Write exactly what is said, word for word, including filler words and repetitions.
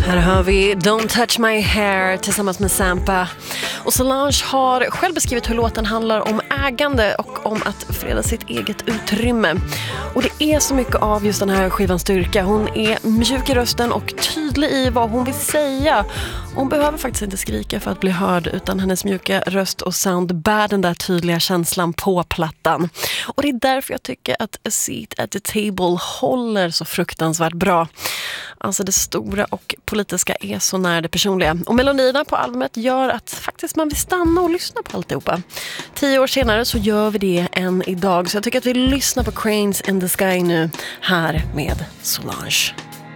Här har vi Don't Touch My Hair tillsammans med Sampa. Och Solange har själv beskrivit hur låten handlar om ägande och om att freda sitt eget utrymme. Och det är så mycket av just den här skivans styrka. Hon är mjuk i rösten och tydlig i vad hon vill säga. Hon behöver faktiskt inte skrika för att bli hörd, utan hennes mjuka röst och sound bär den där tydliga känslan på plattan. Och det är därför jag tycker att A Seat at the Table håller så fruktansvärt bra. Alltså det stora och politiska är så nära det personliga. Och melodierna på albumet gör att faktiskt man vill stanna och lyssna på alltihopa. Tio år senare så gör vi det än idag. Så jag tycker att vi lyssnar på Cranes in the Sky nu här med Solange.